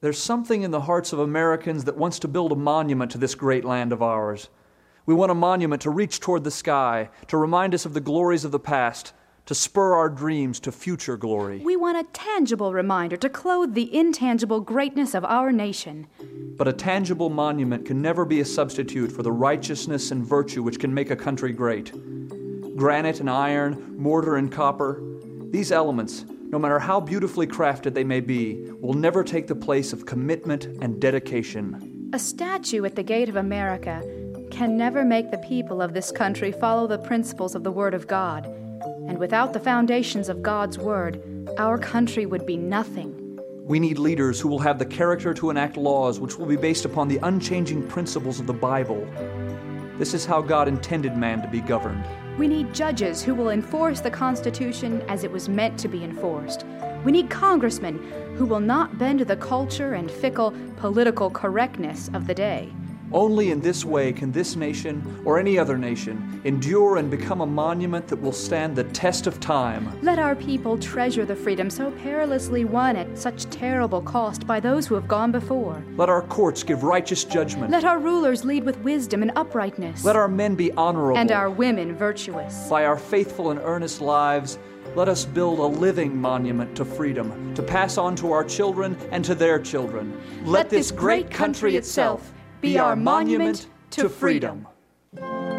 There's something in the hearts of Americans that wants to build a monument to this great land of ours. We want a monument to reach toward the sky, to remind us of the glories of the past, to spur our dreams to future glory. We want a tangible reminder to clothe the intangible greatness of our nation. But a tangible monument can never be a substitute for the righteousness and virtue which can make a country great. Granite and iron, mortar and copper, these elements, no matter how beautifully crafted they may be, will never take the place of commitment and dedication. A statue at the gate of America can never make the people of this country follow the principles of the Word of God. And without the foundations of God's Word, our country would be nothing. We need leaders who will have the character to enact laws which will be based upon the unchanging principles of the Bible. This is how God intended man to be governed. We need judges who will enforce the Constitution as it was meant to be enforced. We need congressmen who will not bend to the culture and fickle political correctness of the day. Only in this way can this nation, or any other nation, endure and become a monument that will stand the test of time. Let our people treasure the freedom so perilously won at such terrible cost by those who have gone before. Let our courts give righteous judgment. Let our rulers lead with wisdom and uprightness. Let our men be honorable. And our women virtuous. By our faithful and earnest lives, let us build a living monument to freedom, to pass on to our children and to their children. Let this great country itself be our monument to freedom.